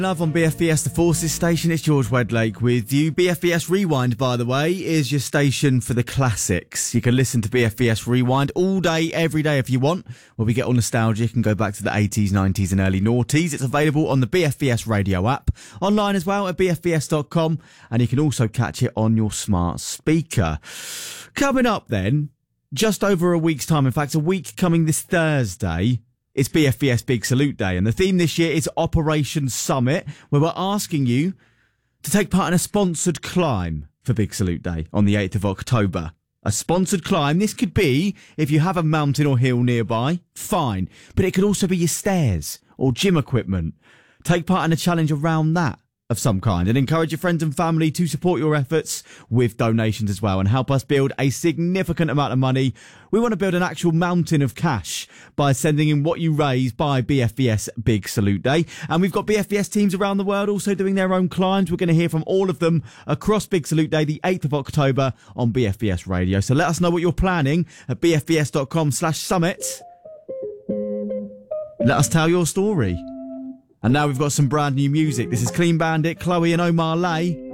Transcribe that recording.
Love on BFBS, the Forces station. It's George Wedlake with you. BFBS Rewind, by the way, is your station for the classics. You can listen to BFBS Rewind all day, every day if you want, where we get all nostalgic and go back to the 80s, 90s and early noughties. It's available on the BFBS radio app, online as well at bfbs.com, and you can also catch it on your smart speaker. Coming up then, just over a week's time, in fact, a week coming this Thursday, it's BFBS Big Salute Day, and the theme this year is Operation Summit, where we're asking you to take part in a sponsored climb for Big Salute Day on the 8th of October. A sponsored climb. This could be, if you have a mountain or hill nearby, fine, but it could also be your stairs or gym equipment. Take part in a challenge around that of some kind and encourage your friends and family to support your efforts with donations as well and help us build a significant amount of money. We want to build an actual mountain of cash by sending in what you raise by BFBS Big Salute Day. And we've got BFBS teams around the world also doing their own climbs. We're going to hear from all of them across Big Salute Day, the 8th of October on BFBS Radio. So let us know what you're planning at bfbs.com/summit. Let us tell your story. And now we've got some brand new music. This is Clean Bandit, Chloe and Omar Lay.